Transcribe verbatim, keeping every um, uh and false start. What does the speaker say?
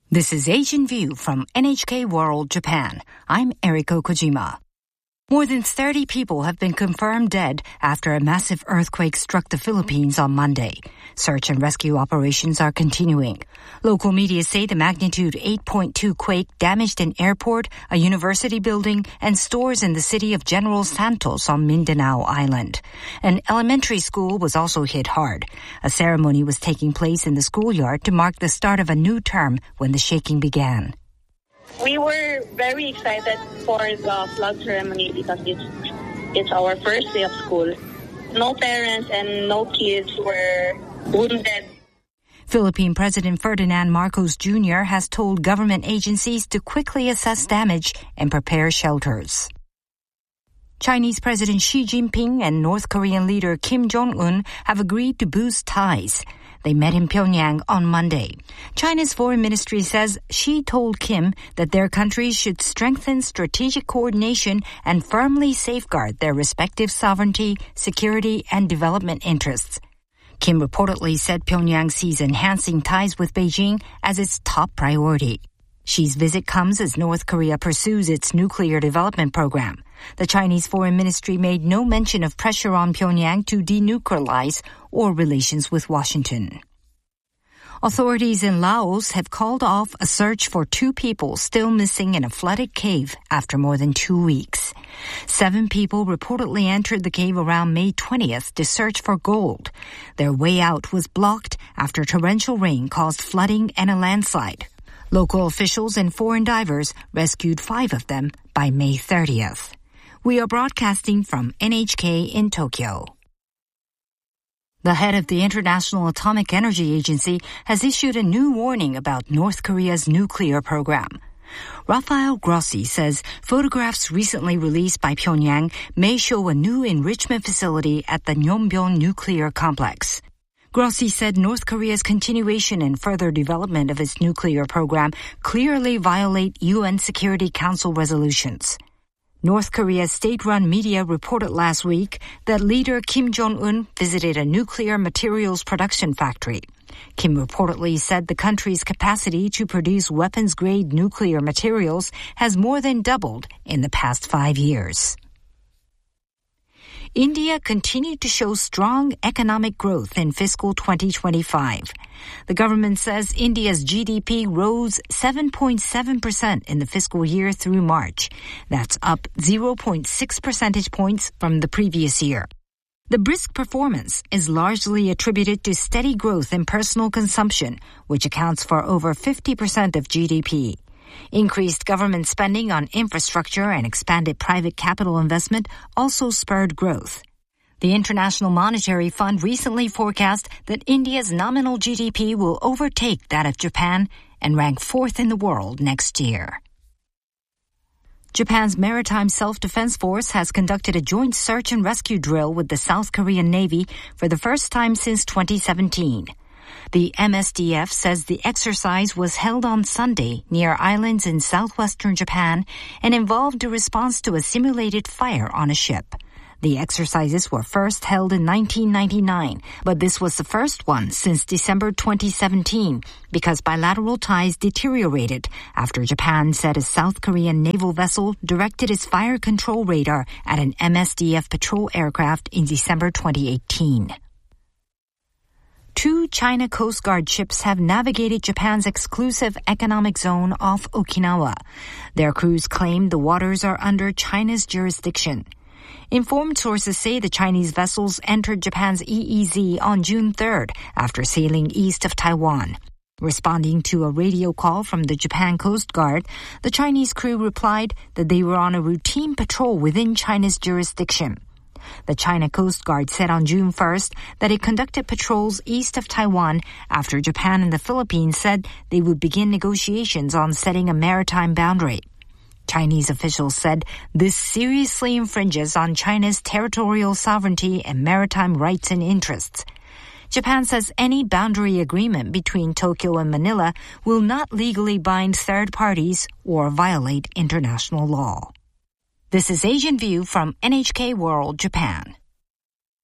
This is Asian View from N H K World Japan. I'm Eriko Kojima. More than thirty people have been confirmed dead after a massive earthquake struck the Philippines on Monday. Search and rescue operations are continuing. Local media say the magnitude eight point two quake damaged an airport, a university building, and stores in the city of General Santos on Mindanao Island. An elementary school was also hit hard. A ceremony was taking place in the schoolyard to mark the start of a new term when the shaking began. We were very excited for the flag ceremony because it's, it's our first day of school. No parents and no kids were wounded. Philippine President Ferdinand Marcos Junior has told government agencies to quickly assess damage and prepare shelters. Chinese President Xi Jinping and North Korean leader Kim Jong-un have agreed to boost ties. They met in Pyongyang on Monday. China's foreign ministry says Xi told Kim that their countries should strengthen strategic coordination and firmly safeguard their respective sovereignty, security, and development interests. Kim reportedly said Pyongyang sees enhancing ties with Beijing as its top priority. Xi's visit comes as North Korea pursues its nuclear development program. The Chinese foreign ministry made no mention of pressure on Pyongyang to denuclearize or relations with Washington. Authorities in Laos have called off a search for two people still missing in a flooded cave after more than two weeks. Seven people reportedly entered the cave around May twentieth to search for gold. Their way out was blocked after torrential rain caused flooding and a landslide. Local officials and foreign divers rescued five of them by May thirtieth. We are broadcasting from N H K in Tokyo. The head of the International Atomic Energy Agency has issued a new warning about North Korea's nuclear program. Rafael Grossi says photographs recently released by Pyongyang may show a new enrichment facility at the Nyombyon nuclear complex. Grossi said North Korea's continuation and further development of its nuclear program clearly violate U N Security Council resolutions. North Korea's state-run media reported last week that leader Kim Jong-un visited a nuclear materials production factory. Kim reportedly said the country's capacity to produce weapons-grade nuclear materials has more than doubled in the past five years. India continued to show strong economic growth in fiscal twenty twenty-five. The government says India's G D P rose seven point seven percent in the fiscal year through March. That's up zero point six percentage points from the previous year. The brisk performance is largely attributed to steady growth in personal consumption, which accounts for over fifty percent of G D P. Increased government spending on infrastructure and expanded private capital investment also spurred growth. The International Monetary Fund recently forecast that India's nominal G D P will overtake that of Japan and rank fourth in the world next year. Japan's Maritime Self-Defense Force has conducted a joint search and rescue drill with the South Korean Navy for the first time since twenty seventeen. The M S D F says the exercise was held on Sunday near islands in southwestern Japan and involved a response to a simulated fire on a ship. The exercises were first held in nineteen ninety-nine, but this was the first one since December twenty seventeen because bilateral ties deteriorated after Japan said a South Korean naval vessel directed its fire control radar at an M S D F patrol aircraft in December twenty eighteen. Two China Coast Guard ships have navigated Japan's exclusive economic zone off Okinawa. Their crews claim the waters are under China's jurisdiction. Informed sources say the Chinese vessels entered Japan's E E Z on June third after sailing east of Taiwan. Responding to a radio call from the Japan Coast Guard, the Chinese crew replied that they were on a routine patrol within China's jurisdiction. The China Coast Guard said on June first that it conducted patrols east of Taiwan after Japan and the Philippines said they would begin negotiations on setting a maritime boundary. Chinese officials said this seriously infringes on China's territorial sovereignty and maritime rights and interests. Japan says any boundary agreement between Tokyo and Manila will not legally bind third parties or violate international law. This is Asian View from N H K World Japan.